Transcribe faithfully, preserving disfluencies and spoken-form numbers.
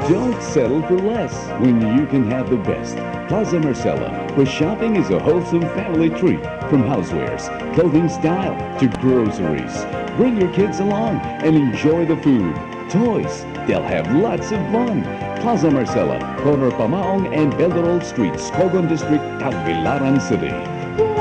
Don't settle for less when you can have the best. Plaza Marcella, where shopping is a wholesome family treat. From housewares, clothing style, to groceries. Bring your kids along and enjoy the food. Toys, they'll have lots of fun. Plaza Marcella, corner Pamaong and Belderol Streets, Cogon District, Tagbilaran City.